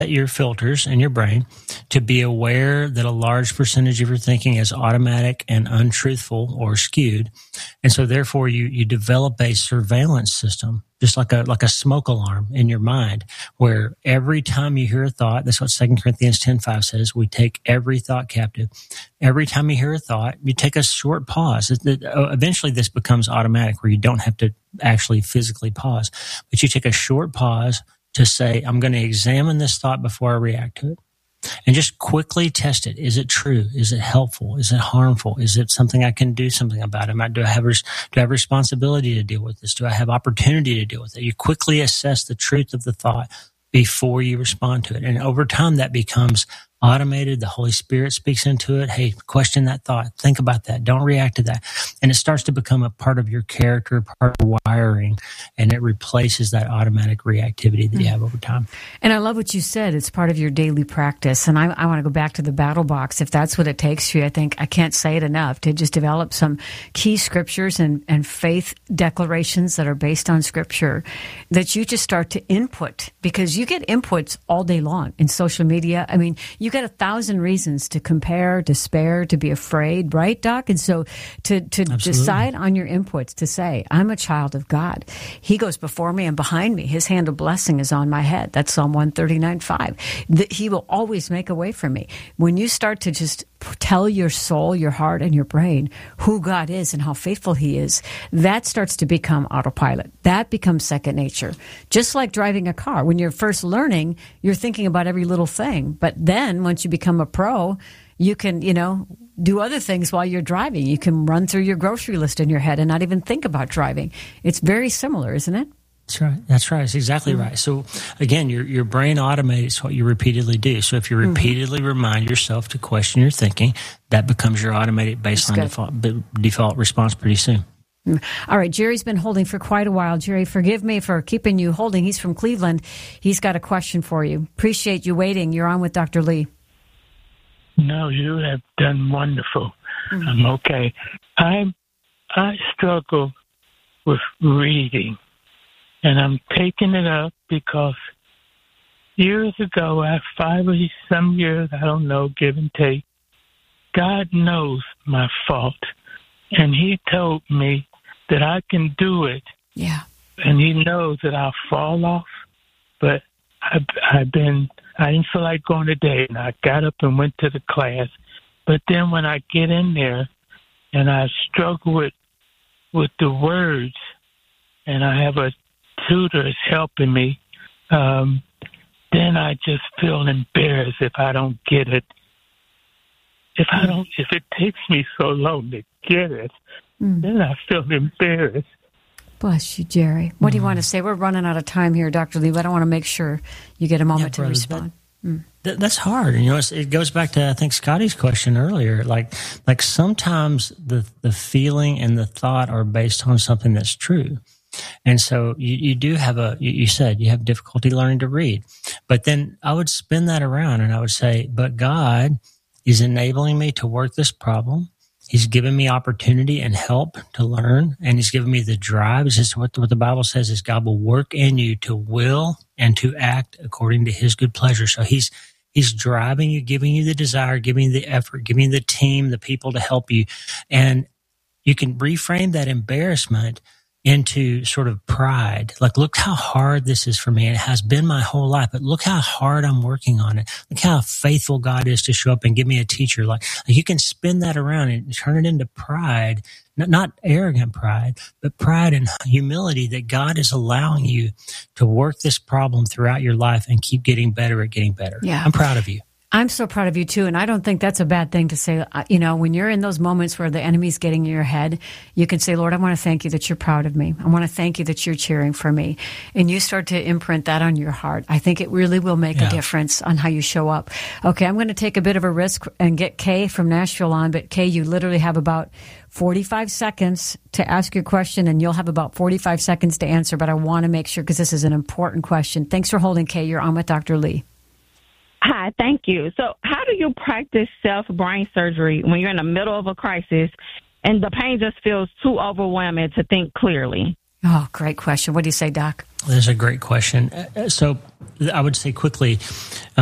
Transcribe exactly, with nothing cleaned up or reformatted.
your filters in your brain to be aware that a large percentage of your thinking is automatic and untruthful or skewed. And so therefore you, you develop a surveillance system, just like a, like a smoke alarm in your mind, where every time you hear a thought, that's what Second Corinthians ten five says, we take every thought captive. Every time you hear a thought, you take a short pause. Eventually this becomes automatic where you don't have to actually physically pause, but you take a short pause to say, I'm going to examine this thought before I react to it. And just quickly test it. Is it true? Is it helpful? Is it harmful? Is it something I can do something about? Am I, do I have, do I have responsibility to deal with this? Do I have opportunity to deal with it? You quickly assess the truth of the thought before you respond to it. And over time, that becomes automated. The Holy Spirit speaks into it. Hey, question that thought. Think about that. Don't react to that. And it starts to become a part of your character, part of wiring, and it replaces that automatic reactivity that you have over time. And I love what you said. It's part of your daily practice. And I, I want to go back to the battle box. If that's what it takes for you, I think I can't say it enough to just develop some key scriptures and, and faith declarations that are based on scripture that you just start to input, because you get inputs all day long in social media. I mean, you got a thousand reasons to compare, despair, to be afraid, right, Doc? And so to, to decide on your inputs, to say, I'm a child of God. He goes before me and behind me. His hand of blessing is on my head. That's Psalm one thirty-nine five. That he will always make a way for me. When you start to just tell your soul, your heart, and your brain who God is and how faithful he is, that starts to become autopilot. That becomes second nature. Just like driving a car. When you're first learning, you're thinking about every little thing. But then once you become a pro, you can, you know, do other things while you're driving. You can run through your grocery list in your head and not even think about driving. It's very similar, isn't it? That's right. That's right. It's exactly mm-hmm. right. So again, your your brain automates what you repeatedly do. So if you repeatedly mm-hmm. remind yourself to question your thinking, that becomes your automated baseline default, default response pretty soon. All right, Jerry's been holding for quite a while. Jerry, forgive me for keeping you holding. He's from Cleveland. He's got a question for you. Appreciate you waiting. You're on with Doctor Lee. No, you have done wonderful. Mm-hmm. I'm okay. I I struggle with reading, and I'm taking it up because years ago, after five or some years, I don't know, give and take, God knows my fault, and he told me that I can do it. Yeah. And he knows that I'll fall off, but I've, I've been, I didn't feel like going today, and I got up and went to the class. But then when I get in there and I struggle with, with the words, and I have a tutor is helping me, um, then I just feel embarrassed if I don't get it. If I don't, if it takes me so long to get it, mm. then I feel embarrassed. Bless you, Jerry. What mm. do you want to say? We're running out of time here, Doctor Lee, but I want to make sure you get a moment yeah, to respond. That, mm. that, that's hard. You know, it's, it goes back to, I think, Scotty's question earlier. Like, like sometimes the, the feeling and the thought are based on something that's true. And so you, you do have a, you, you said you have difficulty learning to read. But then I would spin that around and I would say, but God is enabling me to work this problem. He's given me opportunity and help to learn, and he's given me the drive. It's just what, what the Bible says is God will work in you to will and to act according to his good pleasure. So he's he's driving you, giving you the desire, giving you the effort, giving you the team, the people to help you. And you can reframe that embarrassment into sort of pride. Like, look how hard this is for me. It has been my whole life, but look how hard I'm working on it. Look how faithful God is to show up and give me a teacher. Like, like you can spin that around and turn it into pride, not, not arrogant pride, but pride and humility that God is allowing you to work this problem throughout your life and keep getting better at getting better. Yeah. I'm proud of you. I'm so proud of you, too, and I don't think that's a bad thing to say. You know, when you're in those moments where the enemy's getting in your head, you can say, Lord, I want to thank you that you're proud of me. I want to thank you that you're cheering for me. And you start to imprint that on your heart. I think it really will make yeah. a difference on how you show up. Okay, I'm going to take a bit of a risk and get Kay from Nashville on, but Kay, you literally have about forty-five seconds to ask your question, and you'll have about forty-five seconds to answer, but I want to make sure, because this is an important question. Thanks for holding, Kay. You're on with Doctor Lee. Hi, thank you. So how do you practice self-brain surgery when you're in the middle of a crisis and the pain just feels too overwhelming to think clearly? Oh, great question. What do you say, Doc? That's a great question. Uh, So I would say quickly,